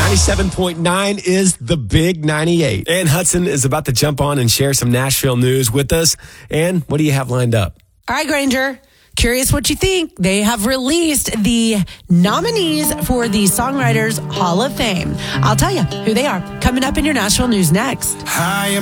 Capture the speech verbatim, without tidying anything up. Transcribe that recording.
ninety-seven point nine is the Big ninety-eight. Ann Hudson is about to jump on and share some Nashville news with us. Ann, what do you have lined up? All right, Granger. Curious what you think. They have released the nominees for the Songwriters Hall of Fame. I'll tell you who they are coming up in your Nashville news next. Hi.